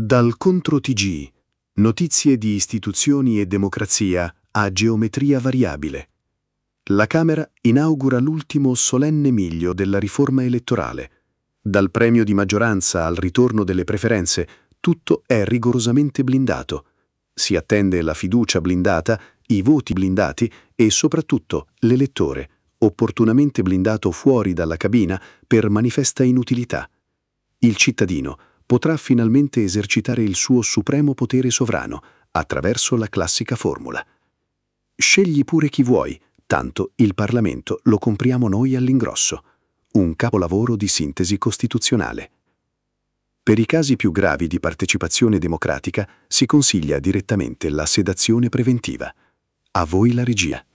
Dal Contro TG, notizie di istituzioni e democrazia a geometria variabile. La Camera inaugura l'ultimo solenne miglio della riforma elettorale. Dal premio di maggioranza al ritorno delle preferenze, tutto è rigorosamente blindato. Si attende la fiducia blindata, i voti blindati e soprattutto l'elettore, opportunamente blindato fuori dalla cabina per manifesta inutilità. Il cittadino potrà finalmente esercitare il suo supremo potere sovrano attraverso la classica formula. Scegli pure chi vuoi, tanto il Parlamento lo compriamo noi all'ingrosso. Un capolavoro di sintesi costituzionale. Per i casi più gravi di partecipazione democratica si consiglia direttamente la sedazione preventiva. A voi la regia.